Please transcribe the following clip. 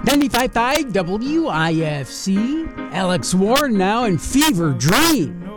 95.5 WIFC. Alex Warren now in Fever Dream.